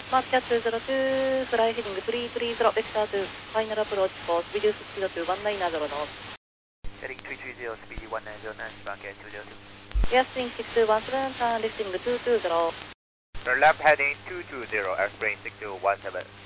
Mark Cat 202, fly heading 330, vector to final approach course, reduce speed to 190 knots. Heading 330, speed 190 knots, Mark Cat 202. Airspeed 6217, turn lifting 220. Turn left heading 220, airspeed 6217.